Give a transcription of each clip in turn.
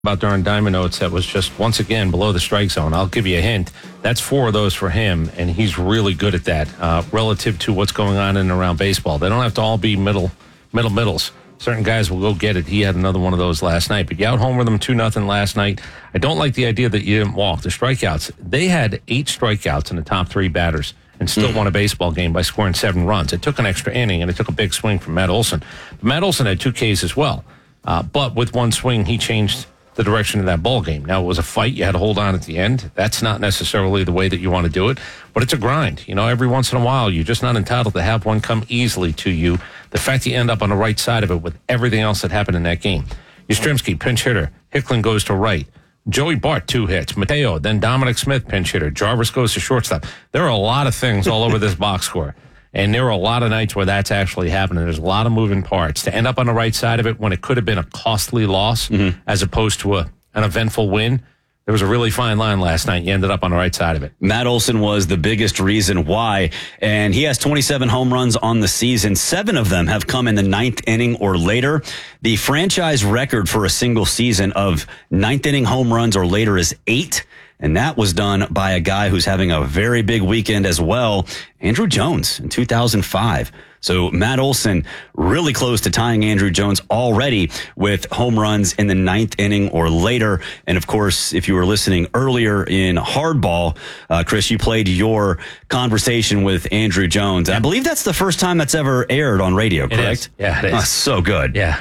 about during Diamond Notes that was just, once again, below the strike zone. I'll give you a hint. That's 4 of those for him, and he's really good at that relative to what's going on in and around baseball. They don't have to all be middles. Certain guys will go get it. He had another one of those last night. But you out-homered them 2-0 last night. I don't like the idea that you didn't walk. The strikeouts, they had 8 strikeouts in the top 3 batters and still won a baseball game by scoring 7 runs. It took an extra inning, and it took a big swing from Matt Olson. But Matt Olson had 2 Ks as well. But with one swing, he changed the direction of that ball game. Now, it was a fight. You had to hold on at the end. That's not necessarily the way that you want to do it, but it's a grind. You know, every once in a while, you're just not entitled to have one come easily to you. The fact you end up on the right side of it with everything else that happened in that game. Yastrzemski, pinch hitter. Hicklin goes to right. Joey Bart, 2 hits. Mateo, then Dominic Smith, pinch hitter. Jarvis goes to shortstop. There are a lot of things all over this box score. And there are a lot of nights where that's actually happening. There's a lot of moving parts. To end up on the right side of it when it could have been a costly loss as opposed to an eventful win, there was a really fine line last night. You ended up on the right side of it. Matt Olson was the biggest reason why, and he has 27 home runs on the season. 7 of them have come in the 9th inning or later. The franchise record for a single season of 9th inning home runs or later is 8. And that was done by a guy who's having a very big weekend as well, Andrew Jones in 2005. So Matt Olson really close to tying Andrew Jones already with home runs in the 9th inning or later. And of course, if you were listening earlier in Hardball, Chris, you played your conversation with Andrew Jones. I believe that's the first time that's ever aired on radio, correct? It is. Yeah, it is. So good. Yeah,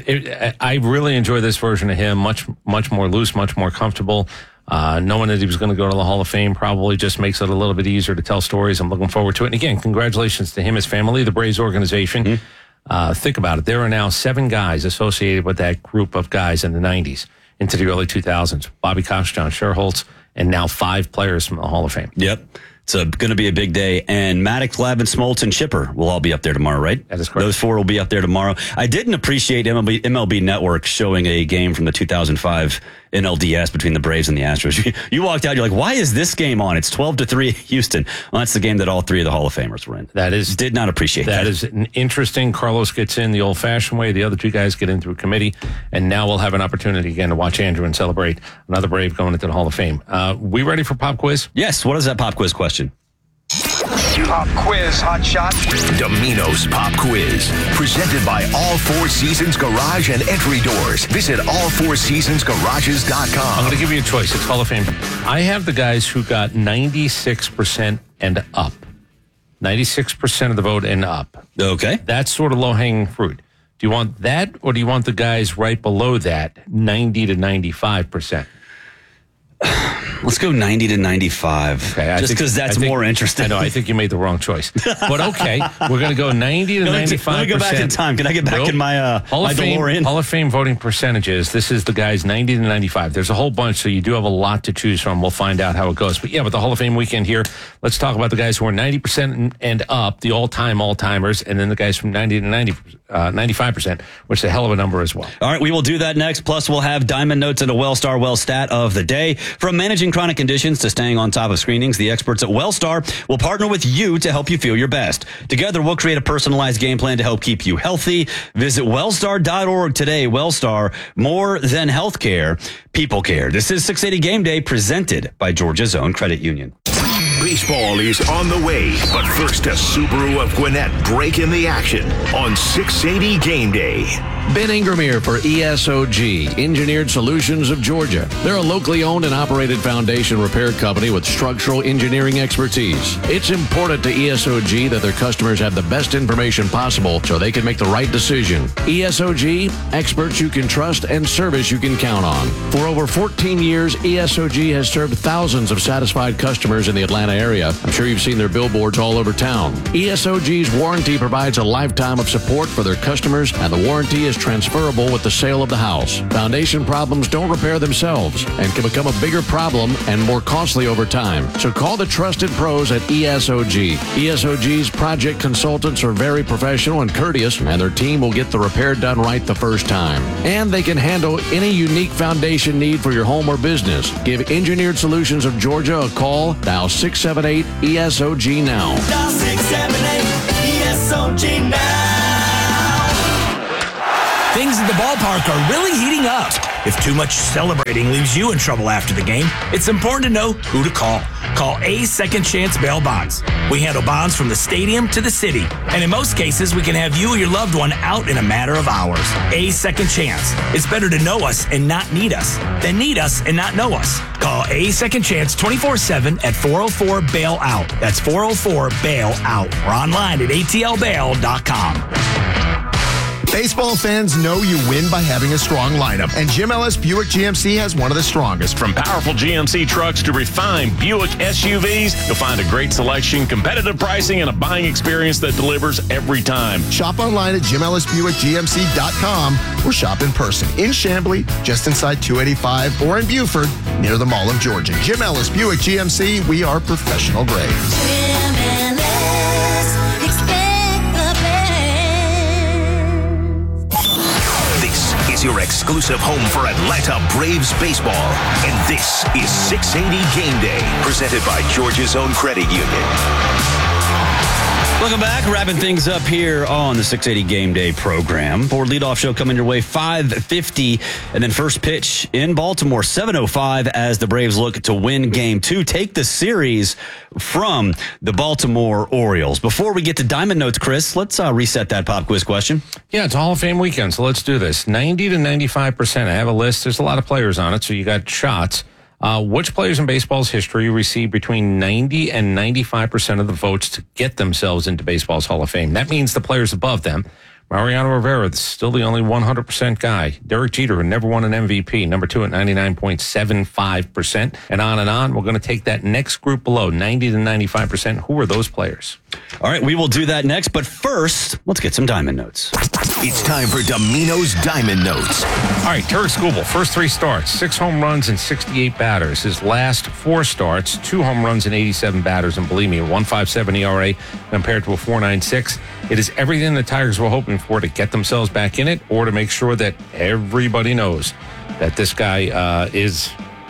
I really enjoy this version of him. Much more loose, much more comfortable. Knowing that he was going to go to the Hall of Fame probably just makes it a little bit easier to tell stories. I'm looking forward to it. And again, congratulations to him, his family, the Braves organization. Think about it. There are now 7 guys associated with that group of guys in the 90s into the early 2000s. Bobby Cox, John Sherholtz, and now 5 players from the Hall of Fame. Yep. It's going to be a big day. And Maddox, Glavine, Smoltz, and Chipper will all be up there tomorrow, right? That is correct. Those 4 will be up there tomorrow. I didn't appreciate MLB Network showing a game from the 2005 NLDS between the Braves and the Astros. You walked out, you're like, why is this game on? It's 12-3 Houston. Well, that's the game that all 3 of the Hall of Famers were in. Did not appreciate that. That is interesting. Carlos gets in the old-fashioned way. The other 2 guys get in through committee. And now we'll have an opportunity again to watch Andrew and celebrate another Brave going into the Hall of Fame. We ready for pop quiz? Yes. What is that pop quiz question? Pop quiz, hot shot. Domino's Pop Quiz, presented by All 4 Seasons Garage and Entry Doors. Visit all4seasonsgarages.com. I'm going to give you a choice. It's Hall of Fame. I have the guys who got 96% and up. 96% of the vote and up. Okay. That's sort of low-hanging fruit. Do you want that, or do you want the guys right below that, 90 to 95%? Let's go 90 to 95. Okay, just because that's more interesting. I know. I think you made the wrong choice. But okay, we're going to go 90 to 95%. Let me go back in time. Can I get back in my DeLorean? Hall of Fame voting percentages. This is the guys 90 to 95. There's a whole bunch, so you do have a lot to choose from. We'll find out how it goes. But yeah, with the Hall of Fame weekend here, let's talk about the guys who are 90% and up, the all-timers, and then the guys from 90 to 95%, which is a hell of a number as well. All right, we will do that next. Plus, we'll have Diamond Notes and a Wellstar Well Stat of the day. From managing chronic conditions to staying on top of screenings, the experts at Wellstar will partner with you to help you feel your best. Together, we'll create a personalized game plan to help keep you healthy. Visit wellstar.org today. Wellstar, more than healthcare, people care. This is 680 Game Day, presented by Georgia's own credit union. Baseball is on the way, but first, a Subaru of Gwinnett breaking the action on 680 Game Day. Ben Ingram here for ESOG, Engineered Solutions of Georgia. They're a locally owned and operated foundation repair company with structural engineering expertise. It's important to ESOG that their customers have the best information possible so they can make the right decision. ESOG, experts you can trust and service you can count on. For over 14 years, ESOG has served thousands of satisfied customers in the Atlanta area. I'm sure you've seen their billboards all over town. ESOG's warranty provides a lifetime of support for their customers, and the warranty is transferable with the sale of the house. Foundation problems don't repair themselves and can become a bigger problem and more costly over time. So call the trusted pros at ESOG. ESOG's project consultants are very professional and courteous, and their team will get the repair done right the first time. And they can handle any unique foundation need for your home or business. Give Engineered Solutions of Georgia a call. Dial 678-ESOG now. Dial 678-ESOG now. Things at the the ballpark are really heating up. If too much celebrating leaves you in trouble after the game, it's important to know who to call. Call A Second Chance Bail Bonds. We handle bonds from the stadium to the city. And in most cases, we can have you or your loved one out in a matter of hours. A Second Chance. It's better to know us and not need us than need us and not know us. Call A Second Chance 24/7 at 404-BAIL-OUT. That's 404-BAIL-OUT. Or online at atlbail.com. Baseball fans know you win by having a strong lineup, and Jim Ellis Buick GMC has one of the strongest. From powerful GMC trucks to refined Buick SUVs, you'll find a great selection, competitive pricing, and a buying experience that delivers every time. Shop online at JimEllisBuickGMC.com or shop in person in Chamblee, just inside 285, or in Buford, near the Mall of Georgia. Jim Ellis Buick GMC, we are professional grade. Jim Ellis, expect the best. This is your exclusive home for Atlanta Braves baseball. And this is 680 Game Day, presented by Georgia's own credit union. Welcome back. Wrapping things up here on the 680 Game Day program. Ford leadoff show coming your way 5:50, and then first pitch in Baltimore 7:05 as the Braves look to win Game 2, take the series from the Baltimore Orioles. Before we get to Diamond Notes, Chris, let's reset that pop quiz question. Yeah, it's a Hall of Fame weekend, so let's do this. 90 to 95%. I have a list. There's a lot of players on it, so you got shots. Which players in baseball's history receive between 90 and 95% of the votes to get themselves into baseball's Hall of Fame? That means the players above them. Mariano Rivera is still the only 100% guy. Derek Jeter, who never won an MVP, number 2 at 99.75%. And on. We're going to take that next group below, 90 to 95%. Who are those players? All right, we will do that next. But first, let's get some Diamond Notes. It's time for Domino's Diamond Notes. All right, Turk Skubal, first 3 starts, 6 home runs and 68 batters. His last 4 starts, 2 home runs and 87 batters. And believe me, a 1.57 ERA compared to a 4.96. It is everything the Tigers were hoping for to get themselves back in it, or to make sure that everybody knows that this guy is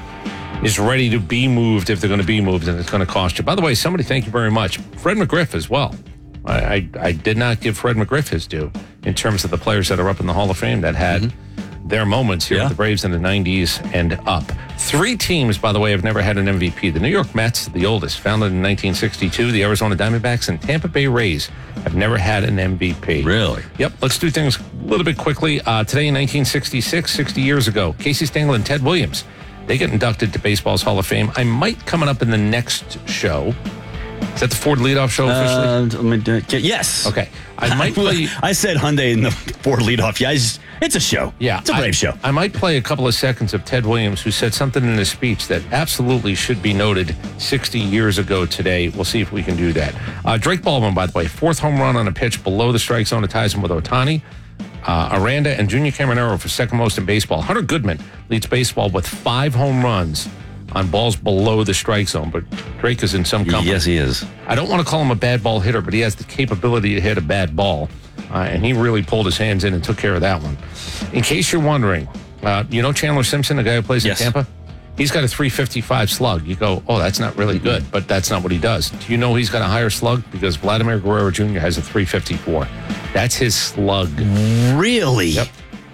ready to be moved if they're going to be moved, and it's going to cost you. By the way, somebody, thank you very much. Fred McGriff as well. I did not give Fred McGriff his due in terms of the players that are up in the Hall of Fame that had their moments here with the Braves in the 90s and up. 3 teams, by the way, have never had an MVP. The New York Mets, the oldest, founded in 1962. The Arizona Diamondbacks and Tampa Bay Rays have never had an MVP. Really? Yep. Let's do things a little bit quickly. Today in 1966, 60 years ago, Casey Stengel and Ted Williams, they get inducted to baseball's Hall of Fame. I might, coming up in the next show. Is that the Ford leadoff show officially? Yes. Okay. I might play. I said Hyundai in the Ford leadoff. Yeah, it's a show. Yeah. It's a Brave show. I might play a couple of seconds of Ted Williams, who said something in his speech that absolutely should be noted 60 years ago today. We'll see if we can do that. Drake Baldwin, by the way, 4th home run on a pitch below the strike zone to ties him with Ohtani. Aranda and Junior Caminero for second most in baseball. Hunter Goodman leads baseball with 5 home runs on balls below the strike zone, but Drake is in some company. Yes, he is. I don't want to call him a bad ball hitter, but he has the capability to hit a bad ball, and he really pulled his hands in and took care of that one. In case you're wondering, you know Chandler Simpson, the guy who plays in Tampa? He's got a 355 slug. You go, oh, that's not really good, but that's not what he does. Do you know he's got a higher slug? Because Vladimir Guerrero Jr. has a 354. That's his slug. Really? Yep.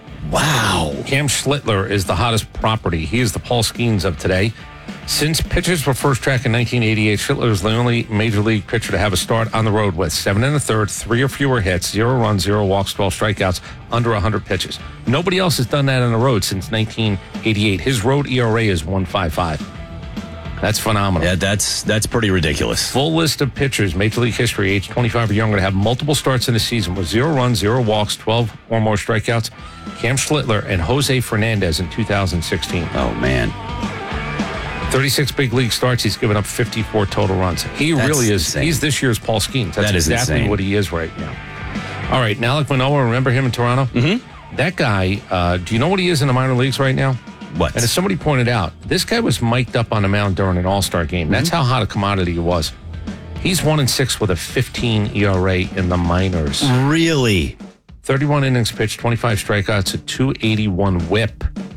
Wow. Cam Schlittler is the hottest property. He is the Paul Skeens of today. Since pitchers were first tracked in 1988, Schlittler is the only major league pitcher to have a start on the road with 7 1/3, 3 or fewer hits, 0 runs, 0 walks, 12 strikeouts, under 100 pitches. Nobody else has done that on the road since 1988. His road ERA is 1.55. That's phenomenal. Yeah, that's pretty ridiculous. Full list of pitchers, Major League history, age 25 or younger, to have multiple starts in a season with 0 runs, 0 walks, 12 or more strikeouts. Cam Schlittler and Jose Fernandez in 2016. Oh, man. 36 big league starts. He's given up 54 total runs. He really is. Insane. He's this year's Paul Skeens. That's exactly insane. what he is right now. All right, Alek Manoah, remember him in Toronto? Mm-hmm. That guy, do you know what he is in the minor leagues right now? What? And as somebody pointed out, this guy was mic'd up on the mound during an all-star game. Mm-hmm. That's how hot a commodity he was. He's 1-6 with a 15 ERA in the minors. Really? 31 innings pitched, 25 strikeouts, a 281 whip.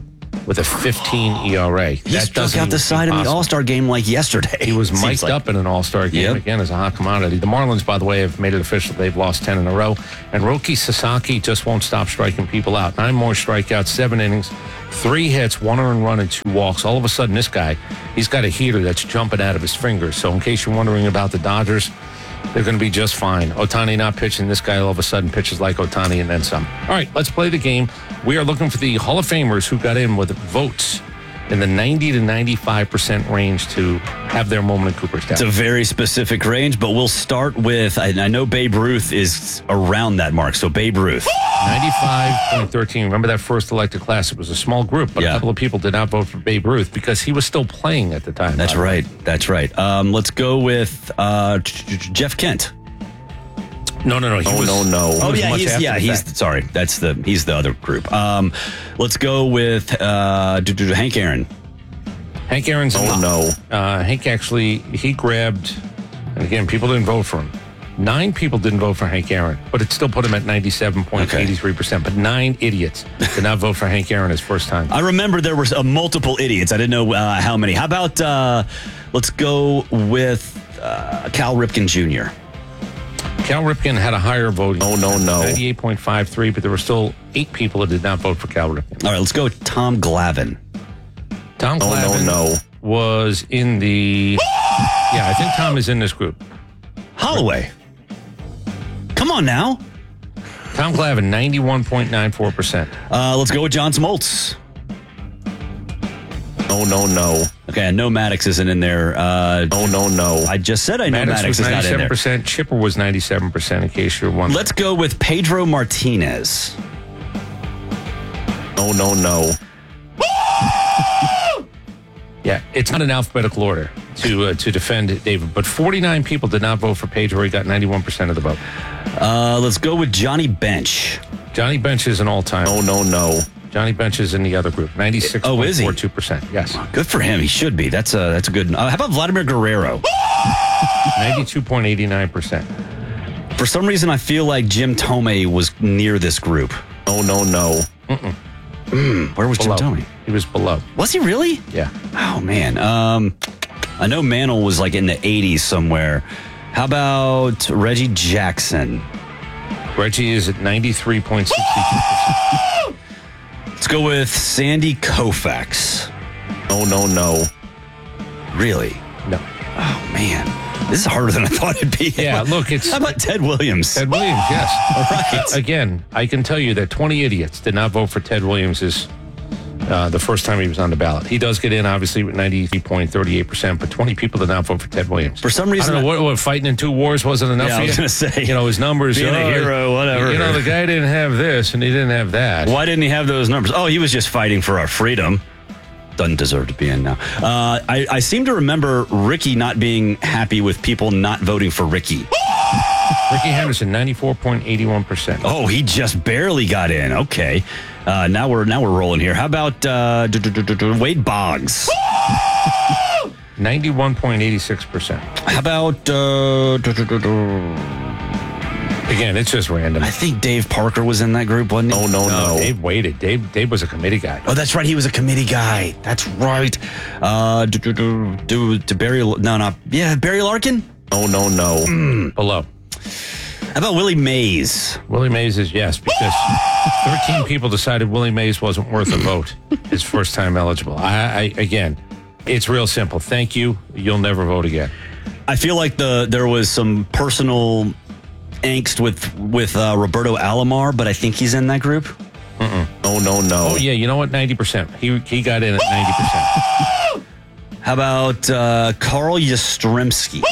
with a 15 ERA. He struck out the side in the All-Star game like yesterday. He was Seems mic'd like. up in an All-Star game Yep. again as a hot commodity. The Marlins, by the way, have made it official. They've lost 10 in a row. And Roki Sasaki just won't stop striking people out. 9 more strikeouts, 7 innings, 3 hits, 1 earned run, and 2 walks. All of a sudden, this guy, he's got a heater that's jumping out of his fingers. So in case you're wondering about the Dodgers, they're going to be just fine. Ohtani not pitching. This guy all of a sudden pitches like Ohtani and then some. All right, let's play the game. We are looking for the Hall of Famers who got in with votes in the 90 to 95% range to have their moment in Cooperstown. It's a very specific range, but we'll start with, I know Babe Ruth is around that mark, so Babe Ruth. 95.13. Remember that first elected class? It was a small group, but a couple of people did not vote for Babe Ruth because he was still playing at the time. That's right. That's right. Let's go with Jeff Kent. No. Oh yeah, he's the other group. Let's go with Hank Aaron. Hank Aaron's Hank actually, he grabbed, and again, people didn't vote for him. 9 people didn't vote for Hank Aaron, but it still put him at 97.83%. But 9 idiots did not vote for Hank Aaron his first time. I remember there were multiple idiots. I didn't know how many. How about let's go with Cal Ripken Jr. Cal Ripken had a higher vote. 98.53, but there were still 8 people that did not vote for Cal Ripken. All right, let's go with Tom Glavine. Tom Glavine was in the... Yeah, I think Tom is in this group. Holloway. Come on now. Tom Glavine, 91.94%. Let's go with John Smoltz. No. Okay, I know Maddox isn't in there. No. I just said I know Maddox is not in there. 97%. Chipper was 97%, in case you're wondering. Let's go with Pedro Martinez. No. Yeah, it's not in alphabetical order to defend David, but 49 people did not vote for Pedro. He got 91% of the vote. Let's go with Johnny Bench. Johnny Bench is an all-time. No. Johnny Bench is in the other group, 96.42%. Yes. Good for him. He should be. That's a good. How about Vladimir Guerrero? 92.89%. For some reason, I feel like Jim Thome was near this group. No. Where was Below. Jim Thome? He was below. Was he really? Yeah. Oh, man. I know Mantle was like in the 80s somewhere. How about Reggie Jackson? Reggie is at 93.62%. Let's go with Sandy Koufax. No. Really? No. Oh, man. This is harder than I thought it'd be. Yeah, look, it's... How about Ted Williams? Ted Williams, yes. All right. Again, I can tell you that 20 idiots did not vote for Ted Williams the first time he was on the ballot. He does get in, obviously, with 93.38%, but 20 people did not vote for Ted Williams. For some reason... I don't know, what fighting in 2 wars wasn't enough for you? I was going to say. His numbers... Being a hero, whatever. The guy didn't have this, and he didn't have that. Why didn't he have those numbers? Oh, he was just fighting for our freedom. Doesn't deserve to be in now. I seem to remember Ricky not being happy with people not voting for Ricky. Ricky Henderson, 94.81%. Oh, he just barely got in. Okay. Now we're rolling here. How about Wade Boggs? 91.86%. How about again, it's just random. I think Dave Parker was in that group, wasn't he? No. Dave waited. Dave was a committee guy. Oh, that's right. He was a committee guy. That's right. Barry Larkin? No. Below. How about Willie Mays? Willie Mays is yes, because 13 people decided Willie Mays wasn't worth a vote his first time eligible. Again, it's real simple. Thank you. You'll never vote again. I feel like there was some personal angst with Roberto Alomar, but I think he's in that group. No. Oh, yeah. You know what? 90%. He got in at 90%. How about Carl Yastrzemski?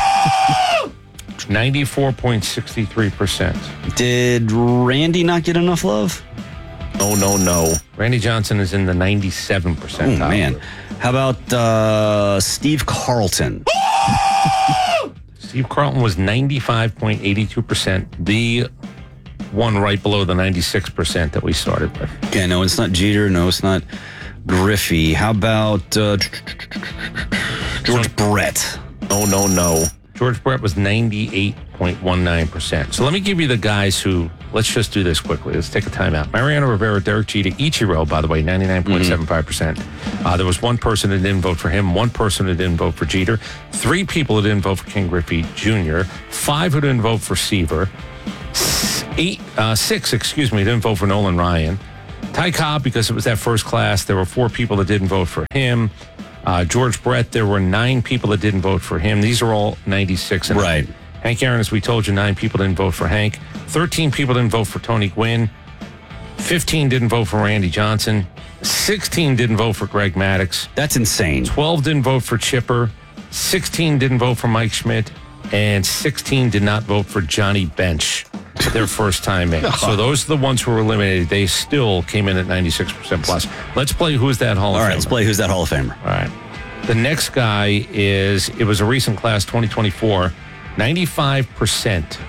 94.63%. Did Randy not get enough love? No. Randy Johnson is in the 97%. Oh, man. How about Steve Carlton? Steve Carlton was 95.82%. The one right below the 96% that we started with. Okay, no, it's not Jeter. No, it's not Griffey. How about George Brett? No. George Brett was 98.19%. So let me give you the guys who let's just do this quickly. Let's take a timeout. Mariano Rivera, Derek Jeter, Ichiro, by the way, 99.75%. There was one person that didn't vote for him, one person that didn't vote for Jeter, 3 people that didn't vote for King Griffey Jr., 5 who didn't vote for Seaver, 6 didn't vote for Nolan Ryan. Ty Cobb, because it was that first class, there were 4 people that didn't vote for him. George Brett, there were 9 people that didn't vote for him. These are all 96. And Right. Hank Aaron, as we told you, 9 people didn't vote for Hank. 13 people didn't vote for Tony Gwynn. 15 didn't vote for Randy Johnson. 16 didn't vote for Greg Maddux. That's insane. 12 didn't vote for Chipper. 16 didn't vote for Mike Schmidt. And 16 did not vote for Johnny Bench, their first time in. So those are the ones who were eliminated. They still came in at 96% plus. Let's play Who's That Hall of Famer. All right, let's play Who's That Hall of Famer. All right. The next guy it was a recent class, 2024, 95%.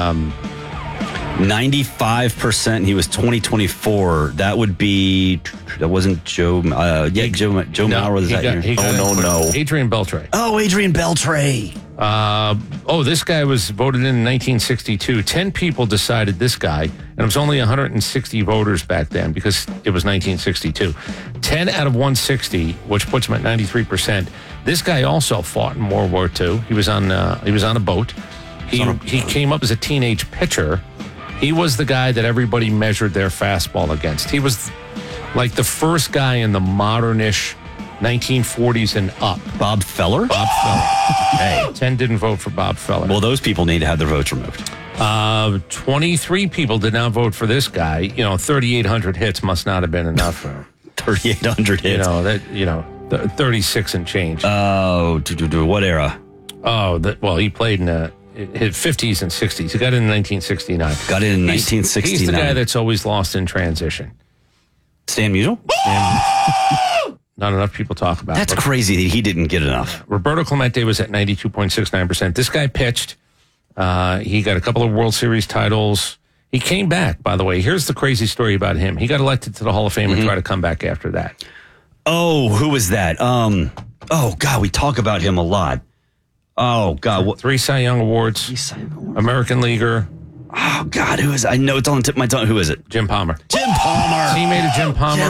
95%. He was 2024. That wasn't Joe. Joe Mauer was that year. No. Adrian Beltre. Oh, Adrian Beltre. This guy was voted in 1962. 10 people decided this guy, and it was only 160 voters back then because it was 1962. 10 out of 160, which puts him at 93%. This guy also fought in World War II. He was on a boat. He came up as a teenage pitcher. He was the guy that everybody measured their fastball against. He was like the first guy in the modernish 1940s and up. Bob Feller? Bob Feller. Hey, 10 didn't vote for Bob Feller. Well, those people need to have their votes removed. 23 people did not vote for this guy. 3,800 hits must not have been enough for him. 3,800 hits. 36 and change. Oh, what era? He played in his 50s and 60s. He got in 1969. Got in 1969. He's the guy that's always lost in transition. Stan Musial? Not enough people talk about. That's crazy that he didn't get enough. Roberto Clemente was at 92.69%. This guy pitched. He got a couple of World Series titles. He came back, by the way. Here's the crazy story about him. He got elected to the Hall of Fame and tried to come back after that. Oh, who was that? We talk about him a lot. Oh, God. 3 Cy Young Awards. American Leaguer. Oh, God, who is it? I know it's on the tip of my tongue. Who is it? Jim Palmer. Jim Palmer. Teammate of Jim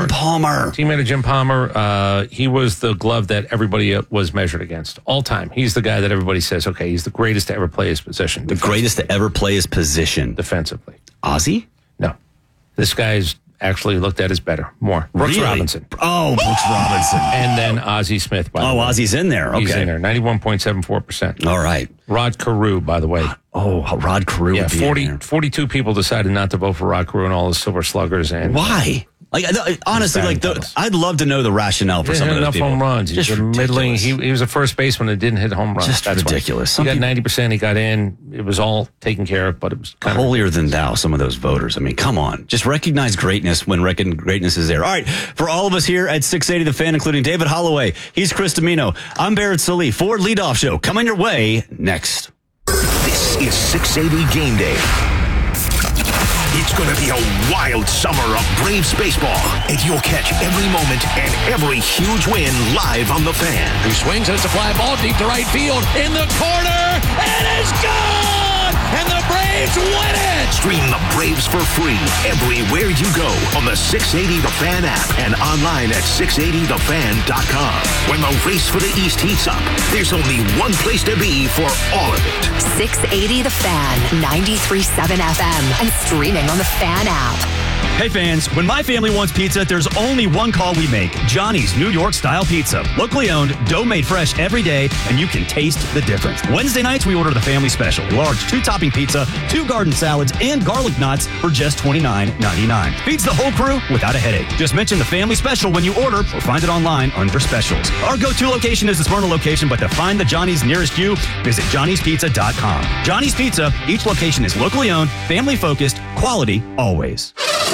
Palmer. He was the glove that everybody was measured against all time. He's the guy that everybody says, okay, he's the greatest to ever play his position. The greatest to ever play his position. Defensively. Ozzy? No. This guy's actually looked at as better. More. Brooks Robinson. Oh, Brooks Robinson. And then Ozzie Smith, by the way. Ozzy's in there. Okay. He's in there. 91.74%. All right. Rod Carew, by the way. Oh, Rod Carew. Yeah, 42 people decided not to vote for Rod Carew and all the Silver Sluggers. And why? Honestly, I'd love to know the rationale for some of those people. Enough home runs. He's middling. He was a first baseman that didn't hit home runs. Just ridiculous. He got 90%. He got in. It was all taken care of, but it was kind of holier than thou. Some of those voters. I mean, come on. Just recognize greatness when greatness is there. All right, for all of us here at 680 The Fan, including David Holloway, he's Chris Domino. I'm Barrett Sallee. Ford Leadoff Show coming your way next. This is 680 Game Day. It's going to be a wild summer of Braves baseball, and you'll catch every moment and every huge win live on The Fan. He swings, and it's a fly ball deep to right field, in the corner, and it's gone! And the Braves win it! Stream the Braves for free everywhere you go on the 680 The Fan app and online at 680thefan.com. When the race for the East heats up, there's only one place to be for all of it. 680 The Fan, 93.7 FM, and streaming on the Fan app. Hey fans, when my family wants pizza, there's only one call we make. Johnny's New York Style Pizza. Locally owned, dough made fresh every day, and you can taste the difference. Wednesday nights, we order the family special. Large 2-topping pizza, 2 garden salads, and garlic knots for just $29.99. Feeds the whole crew without a headache. Just mention the family special when you order or find it online under specials. Our go-to location is the Smyrna location, but to find the Johnny's nearest you, visit johnnyspizza.com. Johnny's Pizza, each location is locally owned, family-focused, quality always.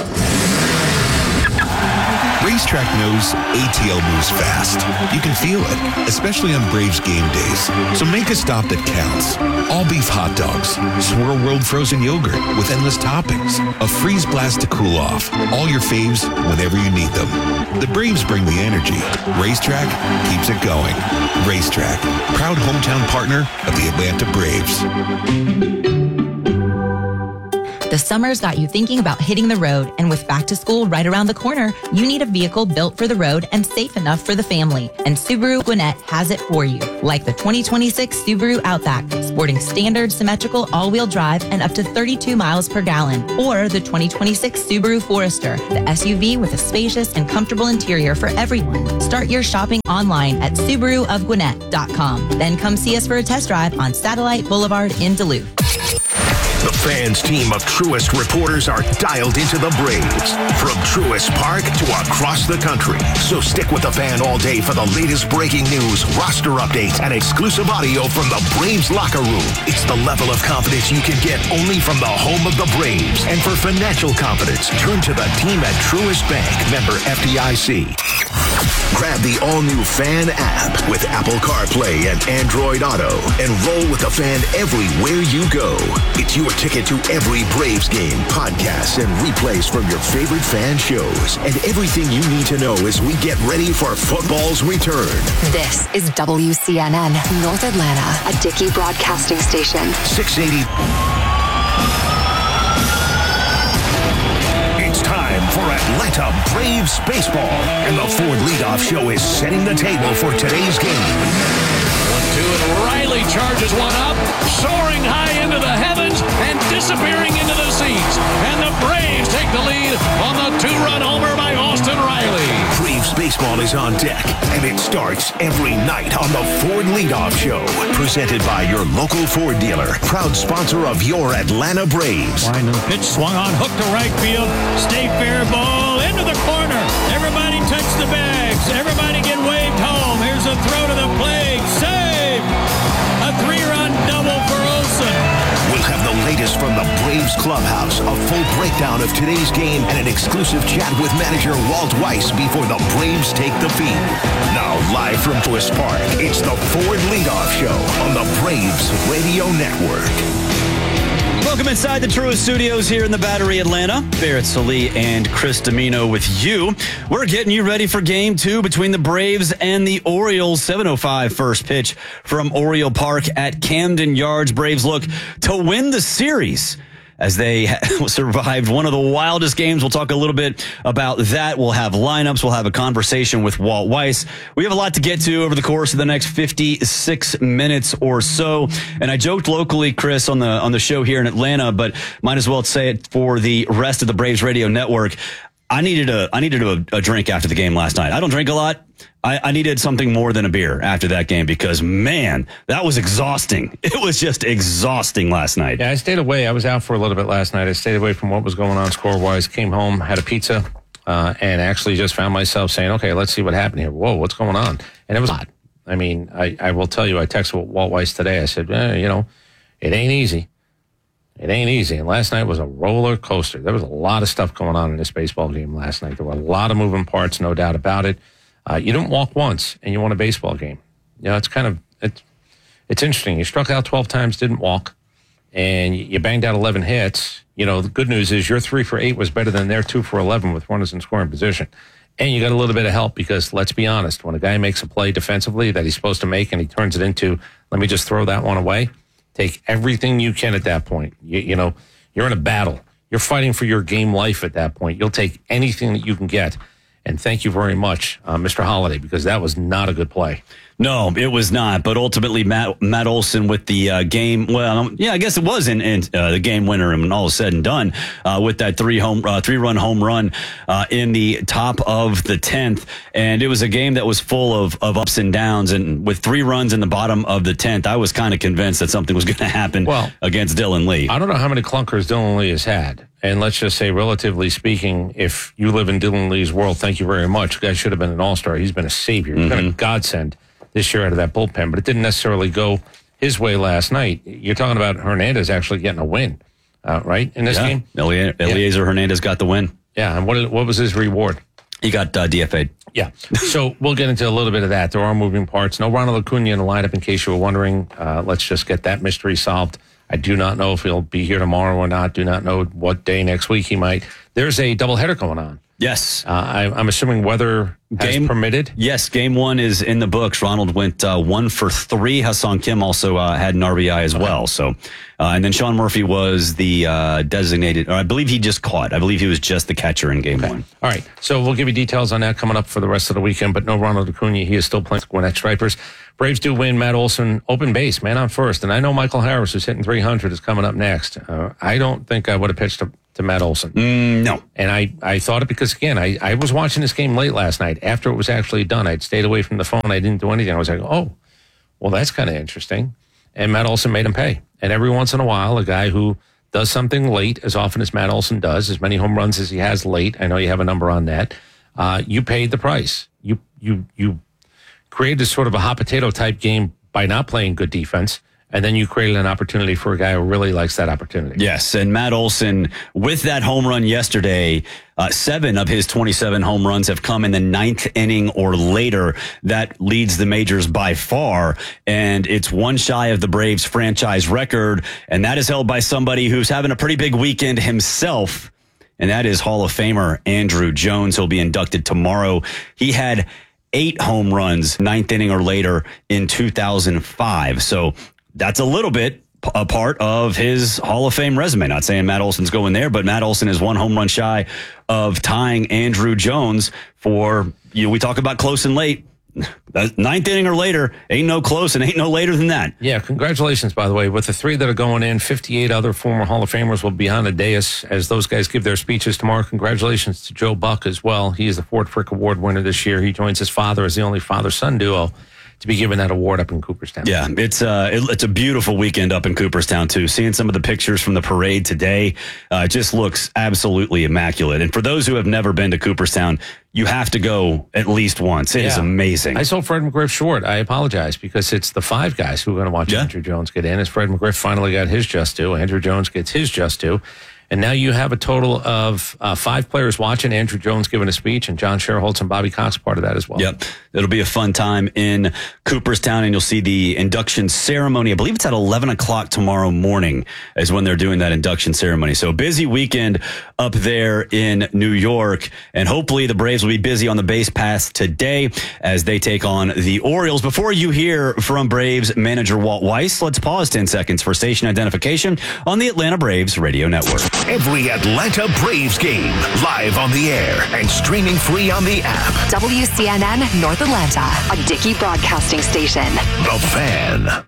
Racetrack knows ATL moves fast. You can feel it, especially on Braves game days. So make a stop that counts. All beef hot dogs, Swirl World frozen yogurt with endless toppings, a freeze blast to cool off. All your faves whenever you need them. The Braves bring the energy. Racetrack keeps it going. Racetrack, proud hometown partner of the Atlanta Braves. The summer's got you thinking about hitting the road, and with back to school right around the corner, you need a vehicle built for the road and safe enough for the family. And Subaru Gwinnett has it for you. Like the 2026 Subaru Outback, sporting standard symmetrical all-wheel drive and up to 32 miles per gallon. Or the 2026 Subaru Forester, the SUV with a spacious and comfortable interior for everyone. Start your shopping online at SubaruofGwinnett.com. Then come see us for a test drive on Satellite Boulevard in Duluth. The Fans team of Truist reporters are dialed into the Braves from Truist Park to across the country. So stick with the Fan all day for the latest breaking news, roster updates, and exclusive audio from the Braves locker room. It's the level of confidence you can get only from the home of the Braves. And for financial confidence, turn to the team at Truist Bank, member FDIC. Grab the all-new Fan app with Apple CarPlay and Android Auto and roll with the Fan everywhere you go. It's your ticket to every Braves game, podcasts, and replays from your favorite Fan shows. And everything you need to know as we get ready for football's return. This is WCNN North Atlanta, a Dickey broadcasting station. 680. It's time for Atlanta Braves baseball. And the Ford Leadoff Show is setting the table for today's game. 1-2, and Riley charges one up, soaring high into the heavens and disappearing into the seats. And the Braves take the lead on the two-run homer by Austin Riley. Braves baseball is on deck, and it starts every night on the Ford Leadoff Show. Presented by your local Ford dealer, proud sponsor of your Atlanta Braves. Line of the pitch swung on, hook to right field. Stay fair ball into the corner. Everybody touch the bags. Everybody get waved home. Here's a throw to the plate. Save! A three-run double for Olsen. We'll have the latest from the Braves clubhouse, a full breakdown of today's game, and an exclusive chat with manager Walt Weiss before the Braves take the field. Now, live from Truist Park, it's the Ford Leadoff Show on the Braves Radio Network. Welcome inside the Truist Studios here in the Battery, Atlanta. Barrett Salee and Chris Domino with you. We're getting you ready for Game 2 between the Braves and the Orioles. 7:05 first pitch from Oriole Park at Camden Yards. Braves look to win the series as they survived one of the wildest games. We'll talk a little bit about that. We'll have lineups. We'll have a conversation with Walt Weiss. We have a lot to get to over the course of the next 56 minutes or so. And I joked locally, Chris, on the show here in Atlanta, but might as well say it for the rest of the Braves Radio Network. I needed a drink after the game last night. I don't drink a lot. I needed something more than a beer after that game because, man, that was exhausting. It was just exhausting last night. Yeah, I stayed away. I was out for a little bit last night. I stayed away from what was going on score-wise. Came home, had a pizza, and actually just found myself saying, okay, let's see what happened here. Whoa, what's going on? And it was odd. I mean, I will tell you, I texted Walt Weiss today. I said, it ain't easy. It ain't easy. And last night was a roller coaster. There was a lot of stuff going on in this baseball game last night. There were a lot of moving parts, no doubt about it. You don't walk once and you won a baseball game. It's it's interesting. You struck out 12 times, didn't walk, and you banged out 11 hits. The good news is your 3 for 8 was better than their 2 for 11 with runners in scoring position. And you got a little bit of help because, let's be honest, when a guy makes a play defensively that he's supposed to make and he turns it into, let me just throw that one away, take everything you can at that point. You're in a battle. You're fighting for your game life at that point. You'll take anything that you can get. And thank you very much, Mr. Holiday, because that was not a good play. No, it was not. But ultimately, Matt Olson with the game. Well, I guess it was in the game winner, and all is said and done with that three-run home run in the top of the 10th. And it was a game that was full of ups and downs. And with 3 runs in the bottom of the 10th, I was kind of convinced that something was going to happen against Dylan Lee. I don't know how many clunkers Dylan Lee has had. And let's just say, relatively speaking, if you live in Dylan Lee's world, thank you very much. The guy should have been an all-star. He's been a savior. He's been a godsend this year out of that bullpen, but it didn't necessarily go his way last night. You're talking about Hernandez actually getting a win, right, in this game? Eliezer Hernandez got the win. Yeah, and what was his reward? He got DFA'd. Yeah, so we'll get into a little bit of that. There are moving parts. No Ronald Acuna in the lineup, in case you were wondering. Let's just get that mystery solved. I do not know if he'll be here tomorrow or not. Do not know what day next week he might. There's a doubleheader going on. Yes. I'm assuming weather has permitted. Yes, game 1 is in the books. Ronald went 1 for 3. Ha-Seong Kim also had an RBI as well. So, and then Sean Murphy was the designated, or I believe he just caught. I believe he was just the catcher in game 1. All right. So we'll give you details on that coming up for the rest of the weekend, but no Ronald Acuna. He is still playing Gwinnett Stripers. Braves do win. Matt Olson, open base, man on first. And I know Michael Harris, who's hitting 300, is coming up next. I don't think I would have pitched to Matt Olson. No. And I thought it because, again, I was watching this game late last night. After it was actually done, I'd stayed away from the phone. I didn't do anything. I was like, oh, well, that's kind of interesting. And Matt Olson made him pay. And every once in a while, a guy who does something late, as often as Matt Olson does, as many home runs as he has late, I know you have a number on that, you paid the price. You created sort of a hot potato type game by not playing good defense. And then you created an opportunity for a guy who really likes that opportunity. Yes, and Matt Olson, with that home run yesterday, 7 of his 27 home runs have come in the 9th inning or later. That leads the majors by far, and it's one shy of the Braves franchise record, and that is held by somebody who's having a pretty big weekend himself, and that is Hall of Famer Andruw Jones. He'll be inducted tomorrow. He had 8 home runs, 9th inning or later in 2005, so that's a little bit a part of his Hall of Fame resume. Not saying Matt Olson's going there, but Matt Olson is 1 home run shy of tying Andruw Jones for, we talk about close and late. 9th inning or later, ain't no close and ain't no later than that. Yeah, congratulations, by the way. With the 3 that are going in, 58 other former Hall of Famers will be on the dais as those guys give their speeches tomorrow. Congratulations to Joe Buck as well. He is the Ford Frick Award winner this year. He joins his father as the only father-son duo to be given that award up in Cooperstown. Yeah, it's a beautiful weekend up in Cooperstown, too. Seeing some of the pictures from the parade today just looks absolutely immaculate. And for those who have never been to Cooperstown, you have to go at least once. It is amazing. I sold Fred McGriff short. I apologize because it's the 5 guys who are going to watch Andruw Jones get in. As Fred McGriff finally got his just due, Andruw Jones gets his just due. And now you have a total of 5 players watching. Andruw Jones giving a speech, and John Sherholtz and Bobby Cox part of that as well. Yep. It'll be a fun time in Cooperstown, and you'll see the induction ceremony. I believe it's at 11 o'clock tomorrow morning is when they're doing that induction ceremony. So busy weekend up there in New York, and hopefully the Braves will be busy on the base paths today as they take on the Orioles. Before you hear from Braves manager Walt Weiss, let's pause 10 seconds for station identification on the Atlanta Braves Radio Network. Every Atlanta Braves game, live on the air and streaming free on the app. WCNN North Atlanta, a Dickey Broadcasting Station. The Fan.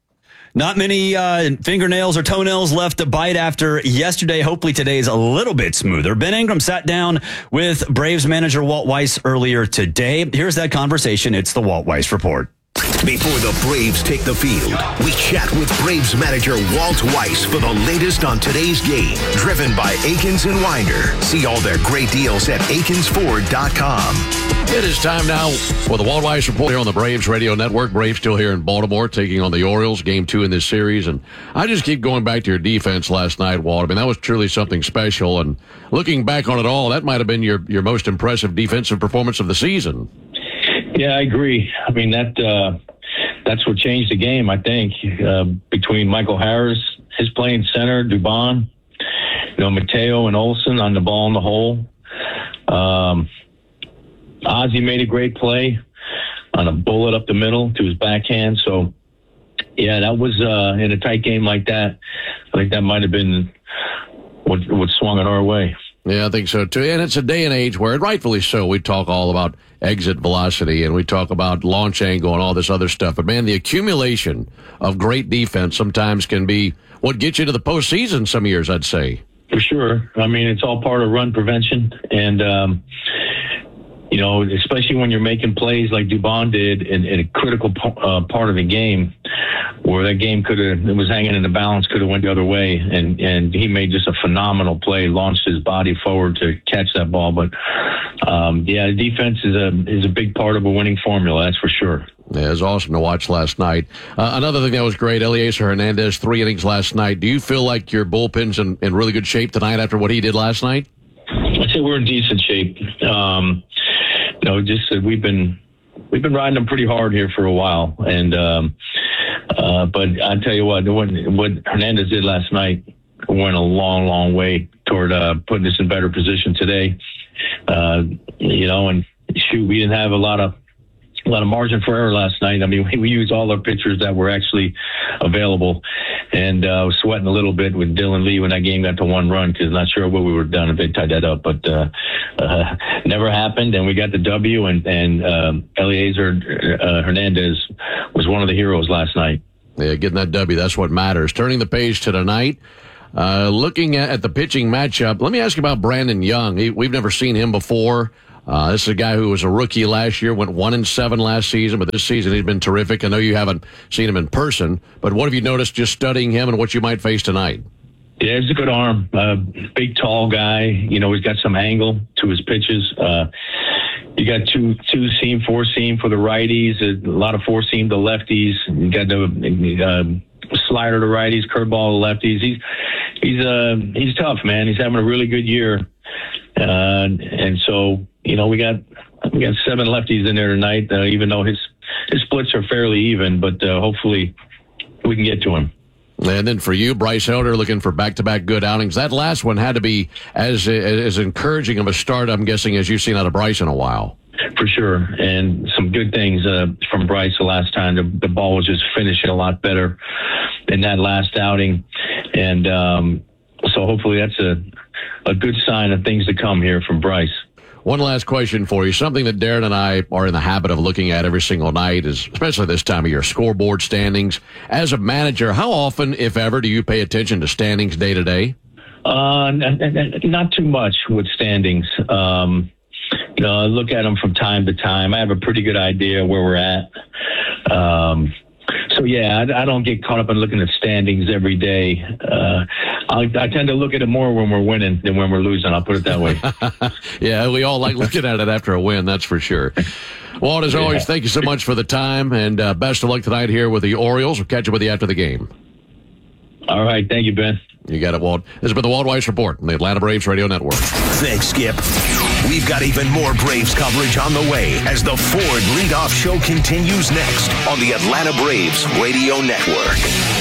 Not many fingernails or toenails left to bite after yesterday. Hopefully today is a little bit smoother. Ben Ingram sat down with Braves manager Walt Weiss earlier today. Here's that conversation. It's the Walt Weiss Report. Before the Braves take the field, we chat with Braves manager Walt Weiss for the latest on today's game. Driven by Akins and Winder. See all their great deals at AkinsFord.com. It is time now for the Walt Weiss Report here on the Braves Radio Network. Braves still here in Baltimore taking on the Orioles, game 2 in this series. And I just keep going back to your defense last night, Walt. I mean, that was truly something special. And looking back on it all, that might have been your most impressive defensive performance of the season. Yeah, I agree. I mean, that's what changed the game, I think, between Michael Harris, his playing center, Dubon, Mateo and Olson on the ball in the hole. Ozzie made a great play on a bullet up the middle to his backhand. So, yeah, that was in a tight game like that. I think that might have been what swung it our way. Yeah, I think so, too. And it's a day and age where, rightfully so, we talk all about exit velocity and we talk about launch angle and all this other stuff. But, man, the accumulation of great defense sometimes can be what gets you to the postseason some years, I'd say. For sure. I mean, it's all part of run prevention. And, especially when you're making plays like Dubon did in a critical part of the game where that game it was hanging in the balance, could have went the other way. And he made just a phenomenal play, launched his body forward to catch that ball. But, the defense is a big part of a winning formula, that's for sure. Yeah, it was awesome to watch last night. Another thing that was great, Elieser Hernandez, 3 innings last night. Do you feel like your bullpen's in really good shape tonight after what he did last night? I'd say we're in decent shape. We've been riding them pretty hard here for a while, and but I tell you what Hernandez did last night went a long way toward putting us in better position today. And shoot, we didn't have a lot of margin for error last night. I mean, we used all our pitchers that were actually available, and I was sweating a little bit with Dylan Lee when that game got to 1 run, because not sure what we would have done if they tied that up, but never happened, and we got the W, and Eliezer Hernandez was one of the heroes last night. Yeah, getting that W, that's what matters. Turning the page to tonight, looking at the pitching matchup, let me ask you about Brandon Young. We've never seen him before. This is a guy who was a rookie last year, went 1-7 last season, but this season he's been terrific. I know you haven't seen him in person, but what have you noticed just studying him and what you might face tonight? Yeah, he's a good arm. Big, tall guy. He's got some angle to his pitches. You got two-seam, four-seam for the righties, a lot of four-seam to lefties. You got the slider to righties, curveball to lefties. He's tough, man. He's having a really good year. And so, we got 7 lefties in there tonight, even though his splits are fairly even, but hopefully we can get to him. And then for you, Bryce Elder, looking for back-to-back good outings. That last one had to be as encouraging of a start, I'm guessing, as you've seen out of Bryce in a while. For sure, and some good things from Bryce the last time. The ball was just finishing a lot better in that last outing, and so hopefully that's a good sign of things to come here from Bryce. One last question for you. Something that Darren and I are in the habit of looking at every single night is, especially this time of year, scoreboard standings. As a manager, how often, if ever, do you pay attention to standings day to day? Not too much with standings. I look at them from time to time. I have a pretty good idea where we're at. So, yeah, I don't get caught up in looking at standings every day. I tend to look at it more when we're winning than when we're losing. I'll put it that way. Yeah, we all like looking at it after a win, that's for sure. Walt, as always, thank you so much for the time, and best of luck tonight here with the Orioles. We'll catch up with you after the game. All right. Thank you, Ben. You got it, Walt. This has been the Walt Weiss Report on the Atlanta Braves Radio Network. Thanks, Skip. We've got even more Braves coverage on the way as the Ford Leadoff Show continues next on the Atlanta Braves Radio Network.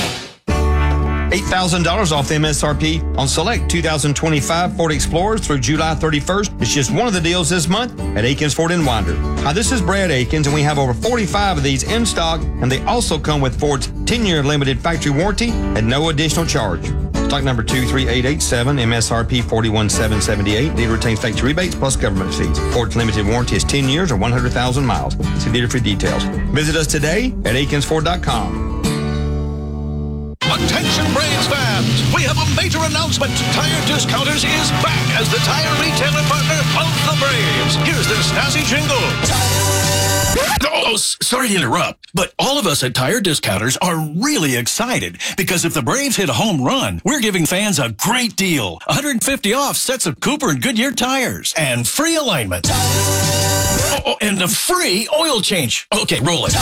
$8,000 off the MSRP on select 2025 Ford Explorers through July 31st. It's just one of the deals this month at Akins Ford in Winder. Hi, this is Brad Akins, and we have over 45 of these in stock, and they also come with Ford's 10-year limited factory warranty at no additional charge. Stock number 23887, MSRP 41778. Dealer retains factory rebates plus government fees. Ford's limited warranty is 10 years or 100,000 miles. See dealer for details. Visit us today at AkinsFord.com. Attention Braves fans, we have a major announcement. Tire Discounters is back as the tire retailer partner of the Braves. Here's the snazzy jingle. Oh, sorry to interrupt, but all of us at Tire Discounters are really excited because if the Braves hit a home run, we're giving fans a great deal. 150 off sets of Cooper and Goodyear tires and free alignment. Oh, and a free oil change. Okay, roll it.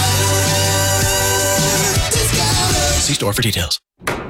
See store for details.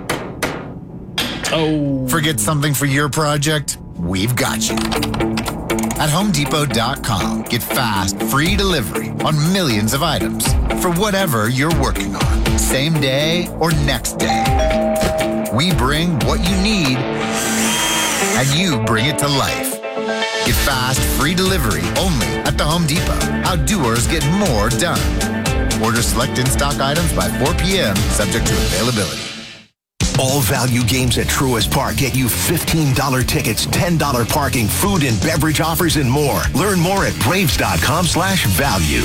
Forget something for your project? We've got you. At HomeDepot.com, get fast, free delivery on millions of items for whatever you're working on, same day or next day. We bring what you need, and you bring it to life. Get fast, free delivery only at the Home Depot. How doers get more done. Order select in-stock items by 4 p.m., subject to availability. All value games at Truist Park get you $15 tickets, $10 parking, food and beverage offers, and more. Learn more at Braves.com/value.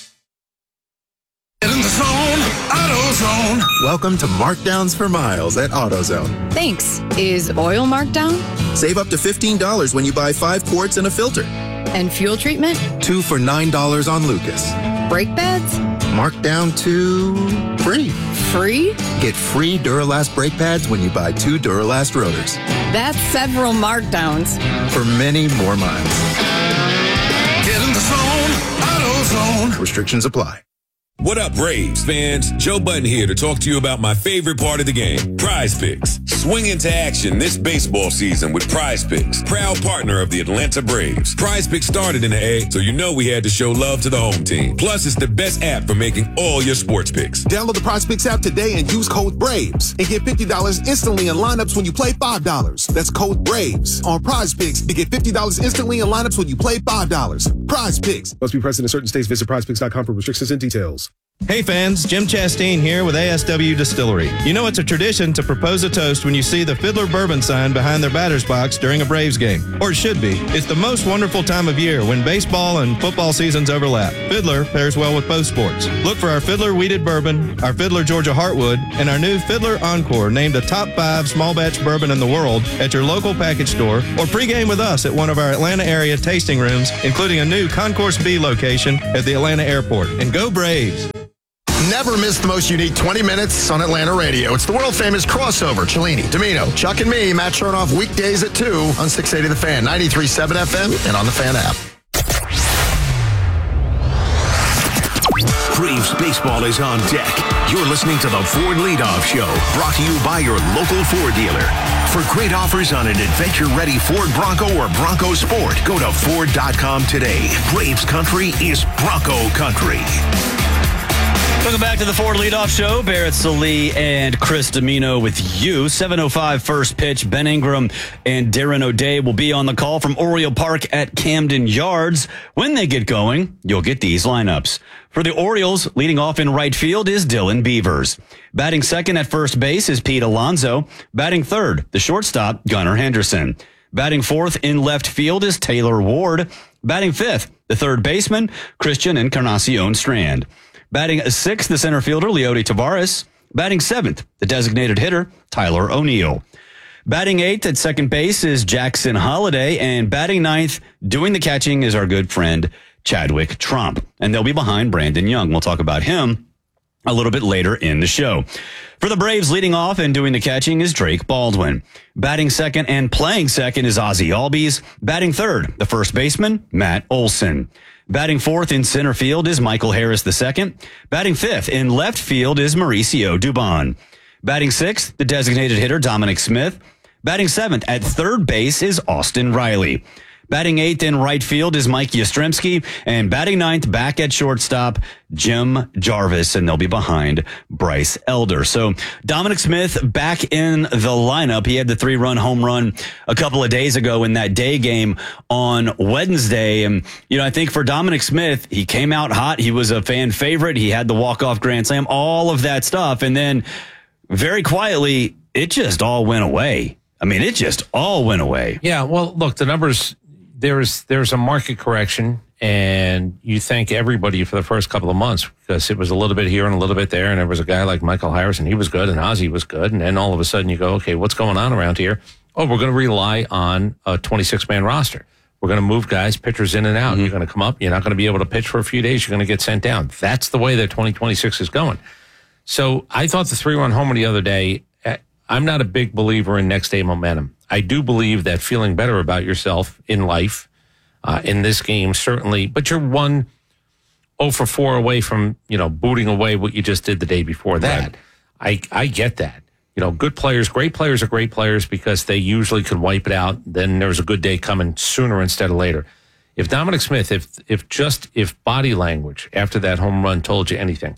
Get in the zone, AutoZone. Welcome to Markdowns for Miles at AutoZone. Thanks. Is oil marked down? Save up to $15 when you buy 5 quarts and a filter. And fuel treatment? 2 for $9 on Lucas. Brake pads? Marked down to free. Free? Get free Duralast brake pads when you buy 2 Duralast rotors. That's several markdowns. For many more miles. Get in the zone, AutoZone. Restrictions apply. What up, Braves fans? Joe Budden here to talk to you about my favorite part of the game, Prize Picks. Swing into action this baseball season with Prize Picks, proud partner of the Atlanta Braves. Prize Picks started in the A, so you know we had to show love to the home team. Plus, it's the best app for making all your sports picks. Download the Prize Picks app today and use code BRAVES and get $50 instantly in lineups when you play $5. That's code BRAVES on Prize Picks to get $50 instantly in lineups when you play $5. Prize Picks. Must be present in certain states. Visit prizepicks.com for restrictions and details. Hey fans, Jim Chastain here with ASW Distillery. You know it's a tradition to propose a toast when you see the Fiddler Bourbon sign behind their batter's box during a Braves game. Or it should be. It's the most wonderful time of year when baseball and football seasons overlap. Fiddler pairs well with both sports. Look for our Fiddler Wheated Bourbon, our Fiddler Georgia Heartwood, and our new Fiddler Encore, named a top 5 small batch bourbon in the world, at your local package store, or pregame with us at one of our Atlanta area tasting rooms, including a new Concourse B location at the Atlanta airport. And go Braves! Never miss the most unique 20 minutes on Atlanta radio. It's the world-famous crossover. Cellini, Domino, Chuck and me, Matt Chernoff, weekdays at 2 on 680 The Fan, 93.7 FM, and on the Fan app. Braves baseball is on deck. You're listening to the Ford Leadoff Show, brought to you by your local Ford dealer. For great offers on an adventure-ready Ford Bronco or Bronco Sport, go to Ford.com today. Braves country is Bronco country. Welcome back to the Ford Leadoff Show. Barrett Sallee and Chris Domino with you. 7:05 first pitch. Ben Ingram and Darren O'Day will be on the call from Oriole Park at Camden Yards. When they get going, you'll get these lineups. For the Orioles, leading off in right field is Dylan Beavers. Batting second at first base is Pete Alonso. Batting third, the shortstop, Gunnar Henderson. Batting fourth in left field is Taylor Ward. Batting fifth, the third baseman, Christian Encarnacion Strand. Batting sixth, the center fielder, Leody Taveras. Batting seventh, the designated hitter, Tyler O'Neill. Batting eighth at second base is Jackson Holiday. And batting ninth, doing the catching, is our good friend, Chadwick Trump. And they'll be behind Brandon Young. We'll talk about him a little bit later in the show. For the Braves, leading off and doing the catching is Drake Baldwin. Batting second and playing second is Ozzie Albies. Batting third, the first baseman, Matt Olson. Batting fourth in center field is Michael Harris II. Batting fifth in left field is Mauricio Dubon. Batting sixth, the designated hitter, Dominic Smith. Batting seventh at third base is Austin Riley. Batting eighth in right field is Mike Yastrzemski. And batting ninth back at shortstop, Jim Jarvis. And they'll be behind Bryce Elder. So Dominic Smith back in the lineup. He had the 3-run home run a couple of days ago in that day game on Wednesday. And, you know, I think for Dominic Smith, he came out hot. He was a fan favorite. He had the walk-off grand slam, all of that stuff. And then very quietly, it just all went away. I mean, it just all went away. Yeah, well, look, the numbers, there's a market correction, and you thank everybody for the first couple of months because it was a little bit here and a little bit there, and there was a guy like Michael Harris, and he was good, and Ozzie was good, and then all of a sudden you go, okay, what's going on around here? Oh, we're going to rely on a 26-man roster. We're going to move guys, pitchers in and out. You're going to come up. You're not going to be able to pitch for a few days. You're going to get sent down. That's the way that 2026 is going. So I thought the 3-run homer the other day, I'm not a big believer in next day momentum. I do believe that feeling better about yourself in life, in this game, certainly, but you're 1-0 for 4 away from, booting away what you just did the day before that. Right. I get that. Good players, great players are great players because they usually can wipe it out. Then there's a good day coming sooner instead of later. If Dominic Smith, if body language after that home run told you anything,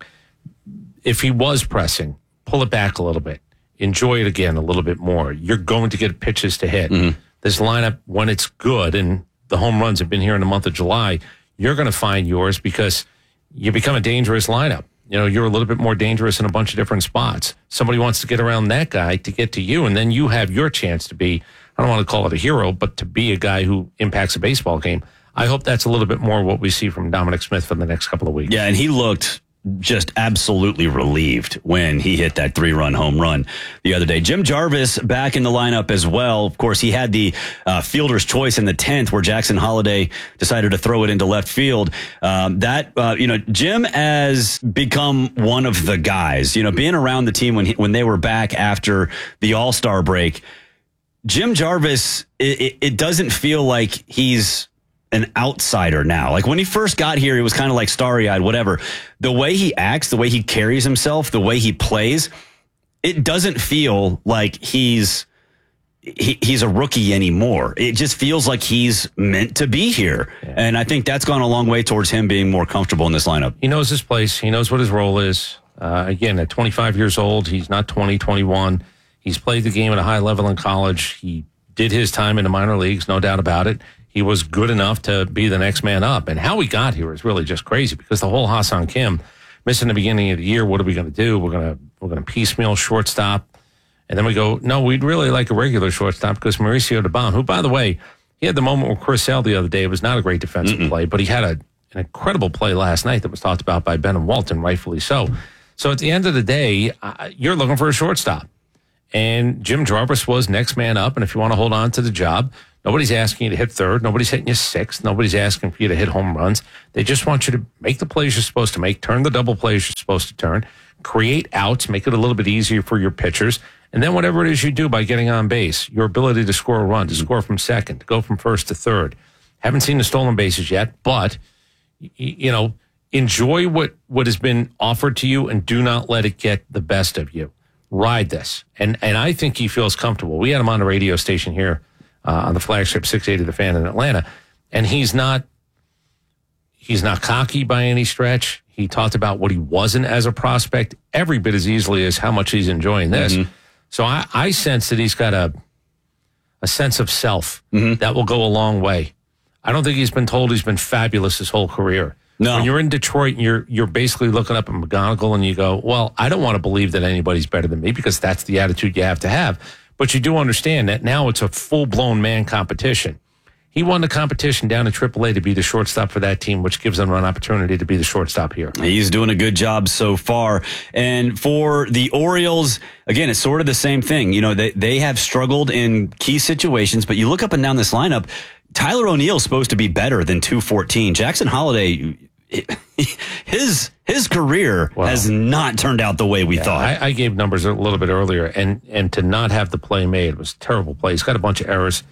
if he was pressing, pull it back a little bit. Enjoy it again a little bit more. You're going to get pitches to hit. This lineup, when it's good, and the home runs have been here in the month of July, you're going to find yours because you become a dangerous lineup. You're a little bit more dangerous in a bunch of different spots. Somebody wants to get around that guy to get to you, and then you have your chance to be, I don't want to call it a hero, but to be a guy who impacts a baseball game. I hope that's a little bit more what we see from Dominic Smith for the next couple of weeks. Yeah, and he looked just absolutely relieved when he hit that 3-run home run the other day. Jim Jarvis back in the lineup as well. Of course, he had the fielder's choice in the 10th where Jackson Holiday decided to throw it into left field. Jim has become one of the guys, being around the team when they were back after the All-Star break. Jim Jarvis, it doesn't feel like he's an outsider now. Like when he first got here, he was kind of like starry-eyed, whatever. The way he acts, the way he carries himself, the way he plays, it doesn't feel like he's a rookie anymore. It just feels like he's meant to be here. Yeah. And I think that's gone a long way towards him being more comfortable in this lineup. He knows his place. He knows what his role is. Again, at 25 years old, he's not 20, 21. He's played the game at a high level in college. He did his time in the minor leagues, no doubt about it. He was good enough to be the next man up. And how he got here is really just crazy because the whole Ha-Seong Kim missing the beginning of the year, what are we going to do? We're going to piecemeal shortstop. And then we go, no, we'd really like a regular shortstop because Mauricio Dubon, who, by the way, he had the moment with Chris Sale the other day. It was not a great defensive play, but he had an incredible play last night that was talked about by Ben and Walton, rightfully so. So at the end of the day, you're looking for a shortstop. And Jim Jarvis was next man up. And if you want to hold on to the job, nobody's asking you to hit third. Nobody's hitting you sixth. Nobody's asking for you to hit home runs. They just want you to make the plays you're supposed to make, turn the double plays you're supposed to turn, create outs, make it a little bit easier for your pitchers. And then whatever it is you do by getting on base, your ability to score a run, to score from second, to go from first to third. Haven't seen the stolen bases yet, but, enjoy what has been offered to you and do not let it get the best of you. Ride this. And I think he feels comfortable. We had him on the radio station here on the flagship 680 The Fan in Atlanta, and he's not cocky by any stretch. He talked about what he wasn't as a prospect every bit as easily as how much he's enjoying this. So I sense that he's got a sense of self that will go a long way. I don't think he's been told he's been fabulous his whole career. No. When you're in Detroit and you're basically looking up at McGonigal and you go, well, I don't want to believe that anybody's better than me because that's the attitude you have to have. But you do understand that now it's a full-blown man competition. He won the competition down in AAA to be the shortstop for that team, which gives him an opportunity to be the shortstop here. He's doing a good job so far. And for the Orioles, again, it's sort of the same thing. They have struggled in key situations, but you look up and down this lineup, Tyler O'Neill's supposed to be better than 214. Jackson Holliday, his career has not turned out the way we thought. I gave numbers a little bit earlier, and to not have the play made was a terrible play. He's got a bunch of errors.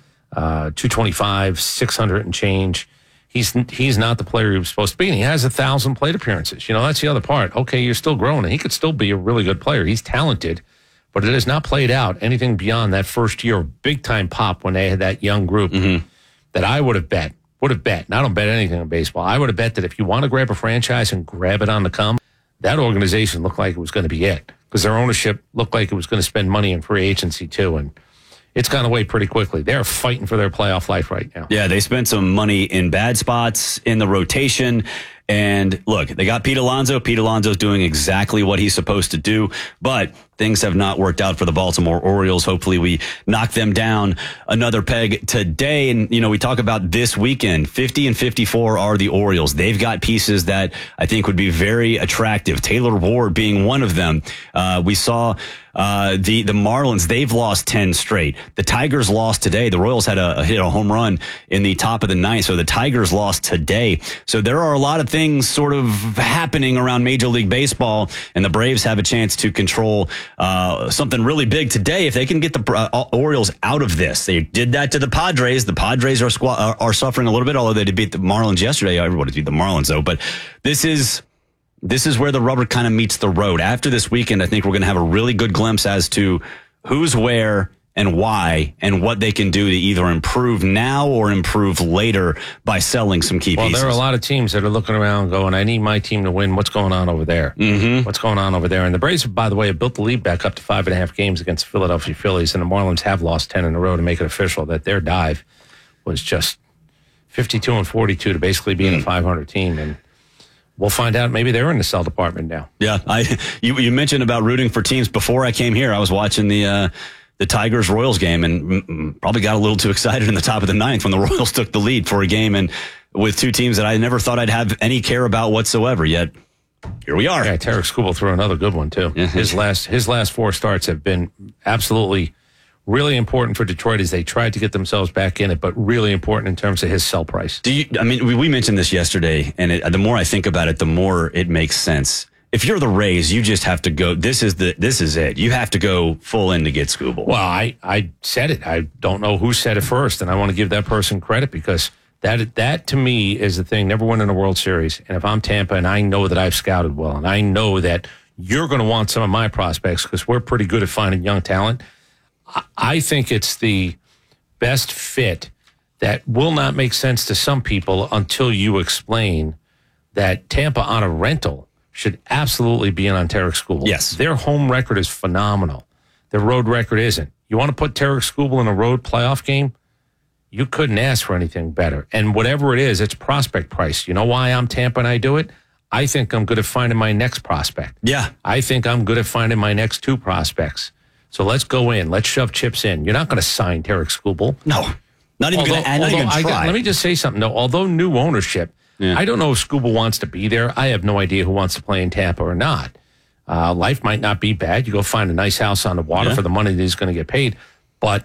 225, 600 and change. He's not the player he was supposed to be, and he has 1,000 plate appearances. That's the other part. Okay, you're still growing, and he could still be a really good player. He's talented, but it has not played out anything beyond that first year big time pop when they had that young group that I would have bet. And I don't bet anything in baseball. I would have bet that if you want to grab a franchise and grab it on the come, that organization looked like it was going to be it because their ownership looked like it was going to spend money in free agency too, and it's gone away pretty quickly. They're fighting for their playoff life right now. Yeah, they spent some money in bad spots in the rotation. And look, they got Pete Alonso. Pete Alonso's doing exactly what he's supposed to do, but things have not worked out for the Baltimore Orioles. Hopefully we knock them down another peg today. And, we talk about this weekend. 50 and 54 are the Orioles. They've got pieces that I think would be very attractive. Taylor Ward being one of them. We saw the Marlins, they've lost 10 straight. The Tigers lost today. The Royals had hit a home run in the top of the ninth. So the Tigers lost today. So there are a lot of things sort of happening around Major League Baseball, and the Braves have a chance to control something really big today if they can get the Orioles out of this. They did that to the Padres. The Padres are suffering a little bit, although they did beat the Marlins yesterday. Everybody beat the Marlins though, but this is where the rubber kind of meets the road. After this weekend, I think we're going to have a really good glimpse as to who's where and why and what they can do to either improve now or improve later by selling some key pieces. Well, there are a lot of teams that are looking around going, I need my team to win. What's going on over there? What's going on over there? And the Braves, by the way, have built the lead back up to 5.5 games against the Philadelphia Phillies, and the Marlins have lost 10 in a row to make it official that their dive was just 52 and 42 to basically be in a 500 team. And we'll find out. Maybe they're in the sell department now. Yeah, you mentioned about rooting for teams. Before I came here, I was watching the Tigers-Royals game and probably got a little too excited in the top of the ninth when the Royals took the lead for a game and with two teams that I never thought I'd have any care about whatsoever. Yet here we are. Yeah, Tarek Skubal threw another good one too. Yeah. His last 4 starts have been absolutely really important for Detroit as they tried to get themselves back in it, but really important in terms of his sell price. We mentioned this yesterday, and the more I think about it, the more it makes sense. If you're the Rays, you just have to go. This is it. You have to go full in to get Skubal. Well, I said it. I don't know who said it first, and I want to give that person credit because That to me is the thing. Never win in a World Series. And if I'm Tampa and I know that I've scouted well and I know that you're going to want some of my prospects because we're pretty good at finding young talent, I think it's the best fit that will not make sense to some people until you explain that Tampa on a rental should absolutely be in on Tarek Skubal. Yes. Their home record is phenomenal. Their road record isn't. You want to put Tarek Skubal in a road playoff game? You couldn't ask for anything better. And whatever it is, it's prospect price. You know why I'm Tampa and I do it? I think I'm good at finding my next prospect. Yeah. I think I'm good at finding my next 2 prospects. So let's go in. Let's shove chips in. You're not going to sign Tarek Skubal. No. Not even going to try. Let me just say something, though. Although new ownership, I don't know if Skubal wants to be there. I have no idea who wants to play in Tampa or not. Life might not be bad. You go find a nice house on the water for the money that he's going to get paid. But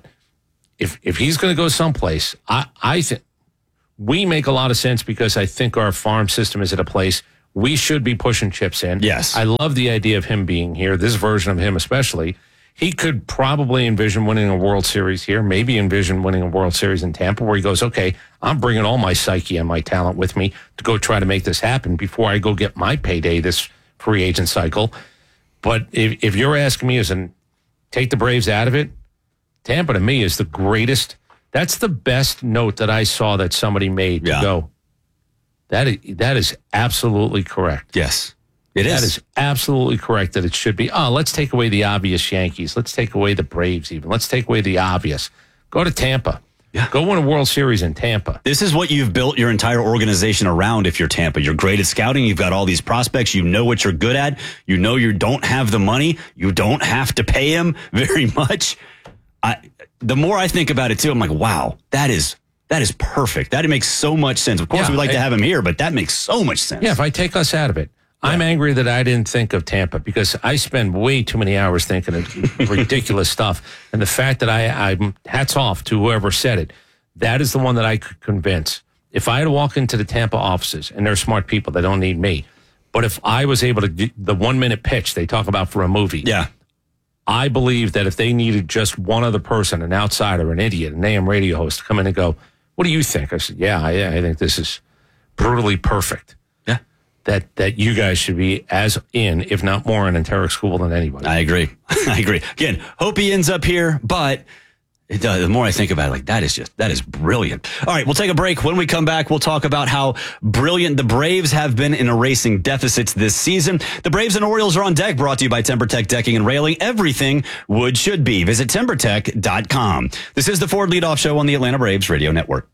if he's going to go someplace, I think we make a lot of sense because I think our farm system is at a place we should be pushing chips in. Yes. I love the idea of him being here, this version of him especially. He could probably envision winning a World Series here, maybe envision winning a World Series in Tampa where he goes, okay, I'm bringing all my psyche and my talent with me to go try to make this happen before I go get my payday this free agent cycle. But if you're asking me take the Braves out of it, Tampa to me is the greatest. That's the best note that I saw that somebody made to go. That is absolutely correct. Yes, it is. That is absolutely correct that it should be. Oh, let's take away the obvious Yankees. Let's take away the Braves even. Let's take away the obvious. Go to Tampa. Yeah. Go win a World Series in Tampa. This is what you've built your entire organization around if you're Tampa. You're great at scouting. You've got all these prospects. You know what you're good at. You know you don't have the money. You don't have to pay him very much. The more I think about it, too, I'm like, wow, that is perfect. That makes so much sense. Of course, we'd like to have him here, but that makes so much sense. Yeah, if I take us out of it, I'm angry that I didn't think of Tampa because I spend way too many hours thinking of ridiculous stuff. And the fact that I'm hats off to whoever said it, that is the one that I could convince. If I had to walk into the Tampa offices, and they're smart people, they don't need me, but if I was able to do the 1-minute pitch they talk about for a movie, I believe that if they needed just one other person, an outsider, an idiot, an AM radio host to come in and go, what do you think? I said, I think this is brutally perfect. That you guys should be as in, if not more, in Tarek Skubal than anybody. I agree. Again, hope he ends up here, but the more I think about it, like that is brilliant. All right, we'll take a break. When we come back, we'll talk about how brilliant the Braves have been in erasing deficits this season. The Braves and Orioles are on deck, brought to you by TimberTech Decking and Railing. Everything wood should be. Visit TimberTech.com. This is the Ford Leadoff Show on the Atlanta Braves Radio Network.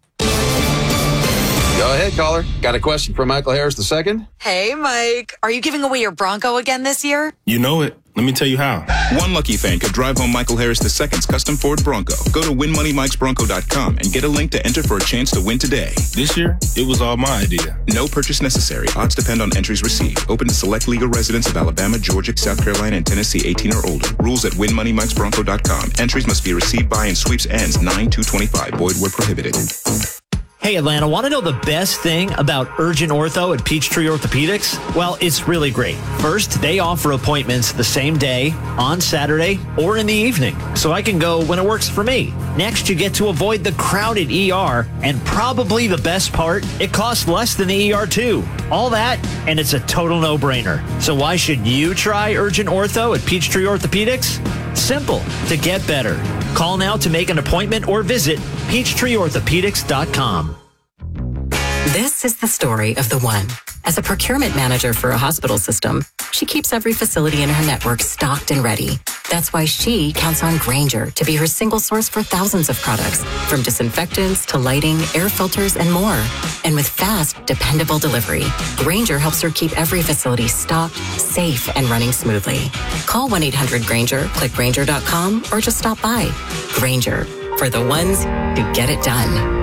Go ahead, caller. Got a question for Michael Harris II? Hey, Mike. Are you giving away your Bronco again this year? You know it. Let me tell you how. One lucky fan could drive home Michael Harris II's custom Ford Bronco. Go to winmoneymikesbronco.com and get a link to enter for a chance to win today. This year, it was all my idea. No purchase necessary. Odds depend on entries received. Open to select legal residents of Alabama, Georgia, South Carolina, and Tennessee 18 or older. Rules at winmoneymikesbronco.com. Entries must be received by and sweeps ends 9/2/25. Void where prohibited. Hey, Atlanta, want to know the best thing about Urgent Ortho at Peachtree Orthopedics? Well, it's really great. First, they offer appointments the same day, on Saturday, or in the evening, so I can go when it works for me. Next, you get to avoid the crowded ER, and probably the best part, it costs less than the ER too. All that, and it's a total no-brainer. So why should you try Urgent Ortho at Peachtree Orthopedics? Simple. To get better. Call now to make an appointment or visit PeachtreeOrthopedics.com. This is the story of the one. As a procurement manager for a hospital system, she keeps every facility in her network stocked and ready. That's why she counts on Grainger to be her single source for thousands of products, from disinfectants to lighting, air filters, and more. And with fast, dependable delivery, Grainger helps her keep every facility stocked, safe, and running smoothly. Call 1-800-GRAINGER, click Grainger.com, or just stop by. Grainger, for the ones who get it done.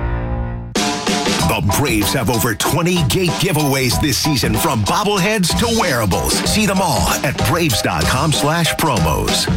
The Braves have over 20 gate giveaways this season, from bobbleheads to wearables. See them all at Braves.com/promos.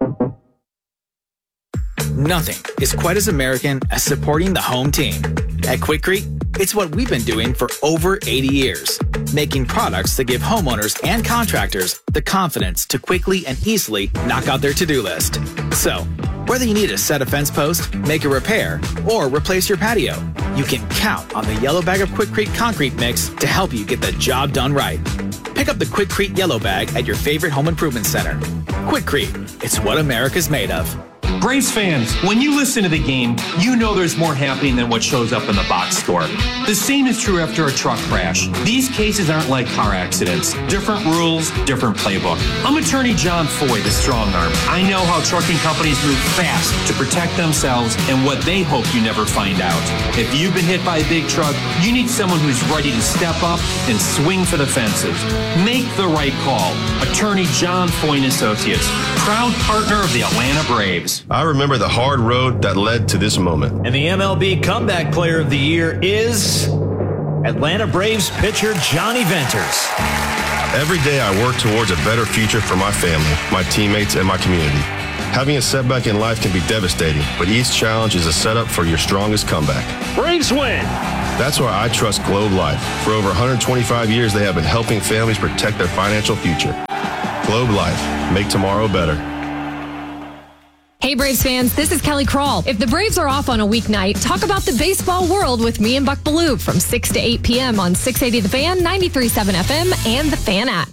Nothing is quite as American as supporting the home team. At Quikrete, it's what we've been doing for over 80 years, making products that give homeowners and contractors the confidence to quickly and easily knock out their to-do list. So, Whether you need to set a fence post, make a repair, or replace your patio, you can count on the Yellow Bag of Quikrete Concrete Mix to help you get the job done right. Pick up the Quikrete Yellow Bag at your favorite home improvement center. Quikrete, it's what America's made of. Braves fans, when you listen to the game, you know there's more happening than what shows up in the box score. The same is true after a truck crash. These cases aren't like car accidents. Different rules, different playbook. I'm attorney John Foy, the strong arm. I know how trucking companies move fast to protect themselves and what they hope you never find out. If you've been hit by a big truck, you need someone who's ready to step up and swing for the fences. Make the right call. Attorney John Foy and Associates, proud partner of the Atlanta Braves. I remember the hard road that led to this moment. And the MLB Comeback Player of the Year is Atlanta Braves pitcher Johnny Venters. Every day I work towards a better future for my family, my teammates, and my community. Having a setback in life can be devastating, but each challenge is a setup for your strongest comeback. Braves win! That's why I trust Globe Life. For over 125 years, they have been helping families protect their financial future. Globe Life. Make tomorrow better. Hey Braves fans, this is Kelly Kroll. If the Braves are off on a weeknight, talk about the baseball world with me and Buck Baloo from 6 to 8 p.m. on 680 The Fan, 93.7 FM, and the Fan app.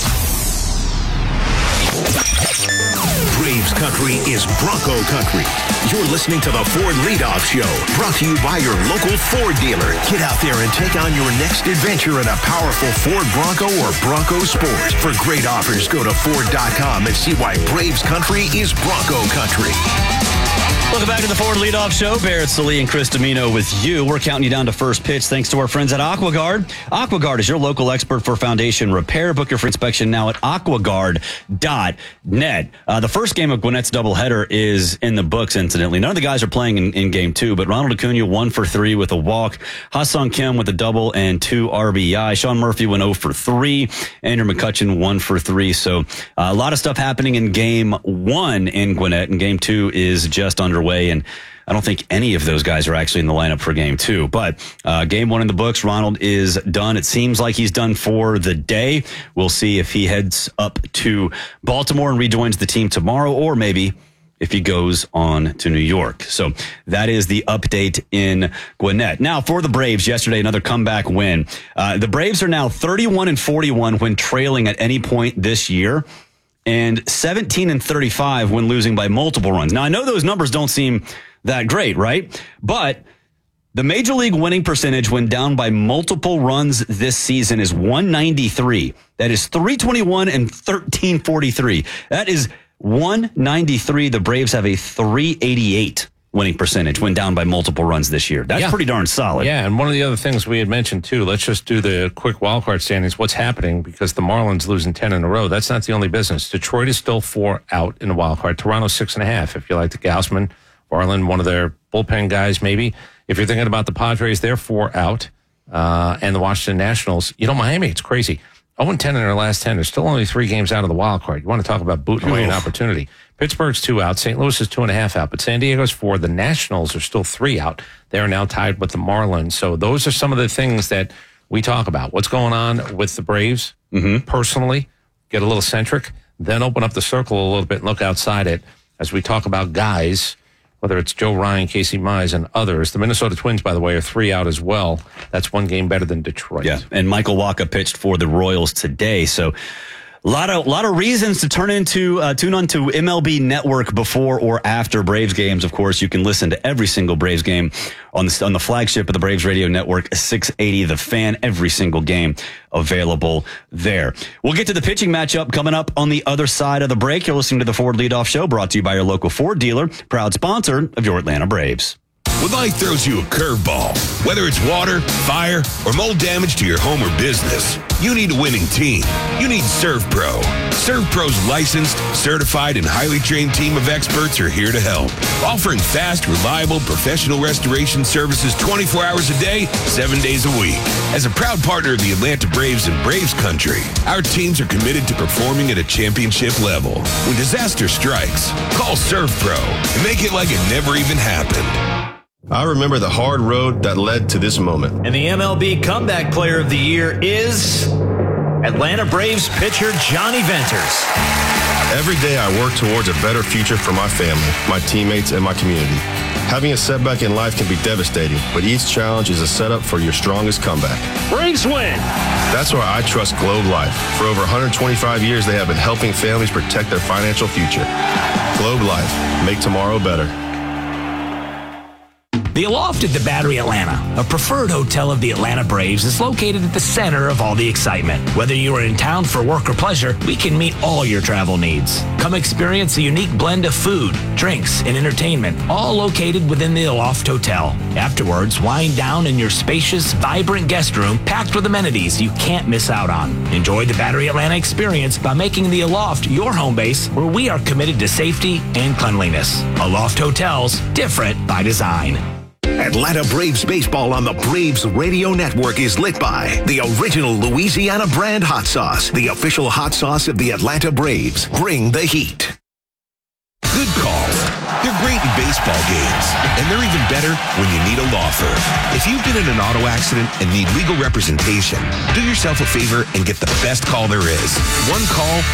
Braves country is Bronco country. You're listening to the Ford Leadoff Show, brought to you by your local Ford dealer. Get out there and take on your next adventure in a powerful Ford Bronco or Bronco Sport. For great offers, go to Ford.com and see why Braves country is Bronco country. Welcome back to the Ford Leadoff Show. Barrett Sallee and Chris Domino with you. We're counting you down to first pitch thanks to our friends at AquaGuard. AquaGuard is your local expert for foundation repair. Book your free inspection now at aquaguard.net. The first game of Gwinnett's doubleheader is in the books, incidentally. None of the guys are playing in game two, but Ronald Acuna 1 for 3 with a walk. Ha-Sung Kim with a double and 2 RBI. Sean Murphy went 0 for 3. Andrew McCutchen 1 for 3. So a lot of stuff happening in game one in Gwinnett, and game two is just underway. And I don't think any of those guys are actually in the lineup for game two. But game one in the books, Ronald is done. It seems like he's done for the day. We'll see if he heads up to Baltimore and rejoins the team tomorrow, or maybe if he goes on to New York. So that is the update in Gwinnett. Now, for the Braves, yesterday, another comeback win. The Braves are now 31-41 when trailing at any point this year, and 17-35 when losing by multiple runs. Now, I know those numbers don't seem that great, right? But the Major League winning percentage when down by multiple runs this season is 193. That is 321 and 1343. That is 193. The Braves have a 388 winning percentage when down by multiple runs this year. That's pretty darn solid. Yeah, and one of the other things we had mentioned, too, let's just do the quick wildcard standings. What's happening, because the Marlins losing 10 in a row, that's not the only business. Detroit is still 4 out in the wildcard. Toronto 6.5. If you like the Gausman, Barlin, one of their bullpen guys, maybe. If you're thinking about the Padres, they're 4 out. And the Washington Nationals, Miami, it's crazy. 0-10 in their last 10. There's still only 3 games out of the wild card. You want to talk about booting away an opportunity. Pittsburgh's 2 out. St. Louis is 2.5 out. But San Diego's 4. The Nationals are still 3 out. They're now tied with the Marlins. So those are some of the things that we talk about. What's going on with the Braves personally? Get a little centric. Then open up the circle a little bit and look outside it as we talk about guys, whether it's Joe Ryan, Casey Mize, and others. The Minnesota Twins, by the way, are 3 out as well. That's 1 game better than Detroit. Yeah, and Michael Wacha pitched for the Royals today. So a lot of reasons to tune on to MLB Network before or after Braves games. Of course, you can listen to every single Braves game on the flagship of the Braves Radio Network, 680 The Fan, every single game available there. We'll get to the pitching matchup coming up on the other side of the break. You're listening to the Ford Leadoff Show, brought to you by your local Ford dealer, proud sponsor of your Atlanta Braves. When life throws you a curveball, whether it's water, fire, or mold damage to your home or business, you need a winning team. You need ServPro. ServPro's licensed, certified, and highly trained team of experts are here to help, offering fast, reliable, professional restoration services 24 hours a day, 7 days a week. As a proud partner of the Atlanta Braves and Braves Country, our teams are committed to performing at a championship level. When disaster strikes, call ServPro and make it like it never even happened. I remember the hard road that led to this moment. And the MLB Comeback Player of the Year is Atlanta Braves pitcher Johnny Venters. Every day I work towards a better future for my family, my teammates, and my community. Having a setback in life can be devastating, but each challenge is a setup for your strongest comeback. Braves win! That's why I trust Globe Life. For over 125 years, they have been helping families protect their financial future. Globe Life. Make tomorrow better. The Aloft at the Battery Atlanta, a preferred hotel of the Atlanta Braves, is located at the center of all the excitement. Whether you are in town for work or pleasure, we can meet all your travel needs. Come experience a unique blend of food, drinks, and entertainment, all located within the Aloft Hotel. Afterwards, wind down in your spacious, vibrant guest room packed with amenities you can't miss out on. Enjoy the Battery Atlanta experience by making the Aloft your home base, where we are committed to safety and cleanliness. Aloft Hotels, different by design. Atlanta Braves baseball on the Braves Radio Network is lit by the original Louisiana brand hot sauce, the official hot sauce of the Atlanta Braves. Bring the heat. Good calls. They're great in baseball games, and they're even better when you need a law firm. If you've been in an auto accident and need legal representation, do yourself a favor and get the best call there is. One call